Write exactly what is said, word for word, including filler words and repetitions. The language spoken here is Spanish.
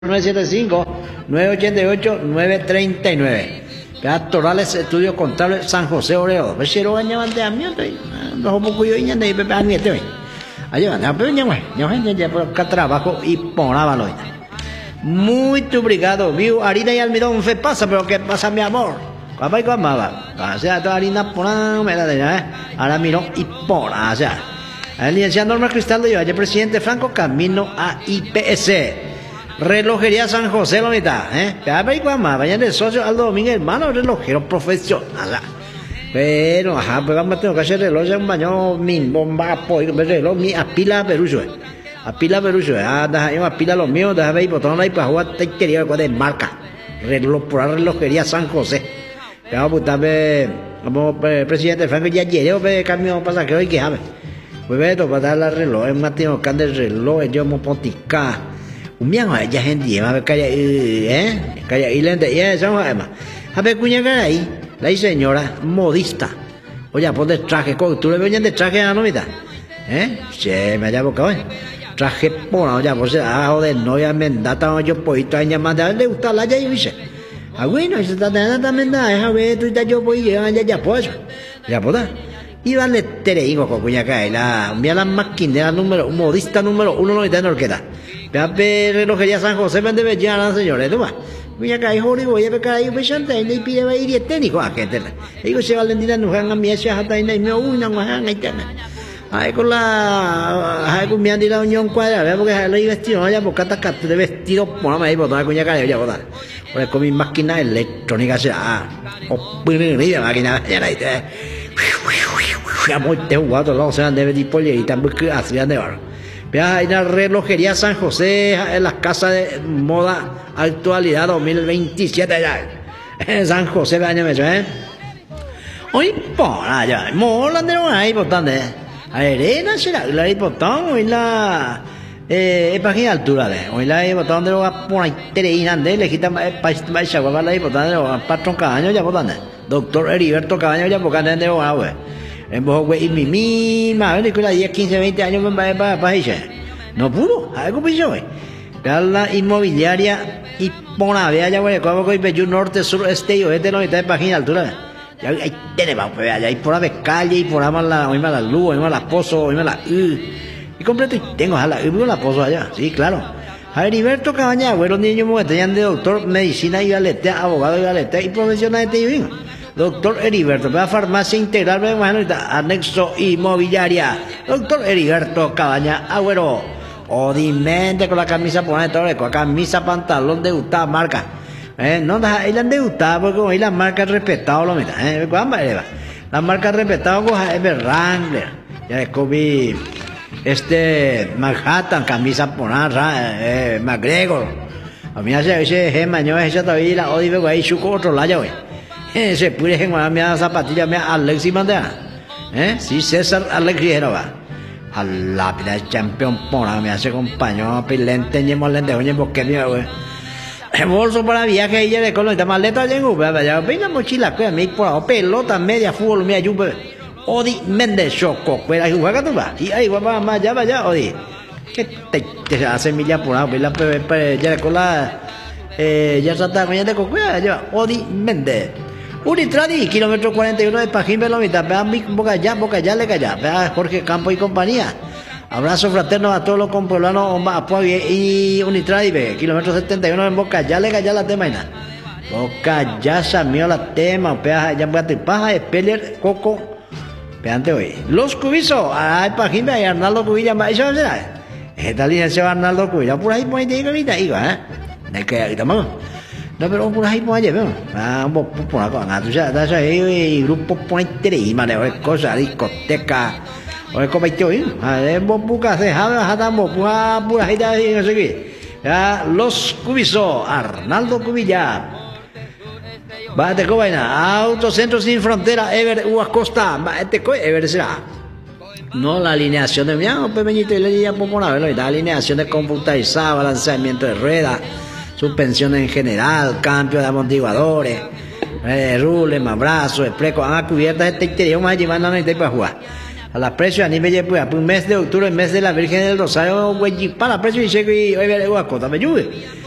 nueve siete cinco, nueve ocho ocho, nueve tres nueve. Torales Estudio Contable San José Oreo. Pero gaña bande a mí, no poco yo ya de pepe a mí estoy. Allá van a peña, güey. Yo gente ya por acá trabajo y ponaba muy obrigado, viu harina y almidón fe pasa, pero qué pasa mi amor. Papá y mamá, o sea, toda harina pona, me la de ¿eh? Ahora miro y pona, o sea. El licenciado Norma Cristal de Valle, presidente Franco, camino a I P S. Relojería San José, la mitad, ¿eh? Papá y mamá, vayan de socio Aldo Domínguez, hermano, relojero profesional. Pero, ajá, pues vamos a tener que hacer reloj, un baño, mi bomba, pues, reloj, mi apila perucho, apila perucho, ah, deja yo apila los míos, deja ver, botón ahí para jugar, te quería de marca, reloj, por la relojería San José. Vamos a ver, como presidente Franco, ya llegó, ve, cambio pasajero y que sabe. Pues ve, para dar la reloj, es más, tengo que andar el reloj, yo me pontica. Un día no hay gente lleva a calla eh calla y lente ya eso más a ver cuña ahí la señora modista oye ponte traje tú le venían de traje a la novita eh che me haya boca hoy traje por ya pues ah joder no ya me data yo poito a llamar le gusta la ya y dice ah bueno eso está también da es a ver tú ya yo voy ya ya pues ya pues y vale tereigo con cuña cae la mira la maquinera número modista número uno no está en orquesta. Ya ve relojería San José vende bellana señores, tú vas. Voy a caer jori voy a pecar ahí bechante y pide va ir técnico a gente. Digo se Valentina no han a mi esa hasta y no una no han ahí también. Ay con la ay con mi andi la unión cuadra, ve porque le vestido allá porque está de vestido ponme ahí botar cuña cae ya botar. Por con mi máquina electrónica sea. O pinilla máquina ya ahí te. Ya muy te guato lo se han de tipo y también que hacían de bar. Vea, en la relojería San José, en las casas de moda actualidad dos mil veintisiete ya. En San José, año me ¿eh? Hoy, por allá, mola de no hay importante. Arena será la importante, hoy la eh página altura de. Hoy la importante de los por ahí tereina de le quita para para la importante de patrón Cabaño ya importante. Doctor Heriberto Cabaño ya porque ande de agua. En vos güey y mi misma ven que la diez quince veinte años me va para para ella no pudo algo pillo güey la inmobiliaria y pona vea ya güey como que Bello norte sur este y oeste no está en página altura ya ahí tenemos pues allá y por la calle y por más la misma la luz misma la pozo misma la y completo y tengo a la la pozo allá sí claro Heriberto Cabaña güey los niños me tenían de doctor medicina y galete abogado y galete y profesional de divino. Doctor Heriberto, la farmacia integral, me imagino, anexo inmobiliaria. Doctor Heriberto Cabaña Agüero. Odimente con la camisa por todo, con la camisa, pantalón de gustada marca. Eh, no, ahí la han de gustada porque ahí las marcas respetadas lo miran. Eh, las marcas respetadas con Jaime Wrangler. Ya escogí este Manhattan, camisa por eh, McGregor. A mí hace ese gemaño, ese todavía la odi, pero ahí chuco otro lado, güey. Ese pure en una mía zapatilla mía Alexis Mandela eh sí César Alexis Genova a la pila campeón pona me hace compañero pilente ni molente oye porque mío güey el bolso para viaje ella de color de maleta llego ya venga mochila que me por pelota media fútbol me ayuda Odi Méndez Choco pues ahí juega tú va y ahí va más ya vaya Odi que te, te hace milla por ahí la ya con la eh ya está mañana de cocuya ya Odi Méndez Unitradi, kilómetro cuarenta y uno de Pajín, Belomita, vea mi boca allá, boca allá, le calla, vea Jorge Campo y compañía. Abrazo fraterno a todos los compueblanos, Apuague y Unitradi, ve, kilómetro setenta y uno en Boca allá, le calla la tema, Boca allá, samió la tema, vea, allá, voy a te paja, Speller, Coco, veante hoy. Los Cubizos, ay, Pajín, vea, Arnaldo Cubilla, eso será. Esta licencia Arnaldo Cubilla, por ahí, por ahí, te digo, ¿eh? De que ahí estamos. No, pero por ahí por allá, ¿no? Ah, un poco por acá, tú sabes, eso es grupo por interés, mane, o cosa, discoteca, o es como este hoy, ah, es boca, se jada, jada, boca, pura jida, no sé qué. Ya, Los Cubizos, Arnaldo Cubilla. Bate con vaina, Autocentro Sin Frontera, Ever Uacosta, bate con Ever será. No, la alineación de mi amo, pequeñito, y le diría por una vez, la alineación de computarizada, balanceamiento de ruedas. Suspensión en general, cambio de amortiguadores, eh, rules, más brazos, espreco, ah, cubiertas este interior más llevando a para jugar. A la precio a nivel pues, un mes de octubre, el mes de la Virgen del Rosario, güey, para precio y checo y hoy veré guaco, también lluvia.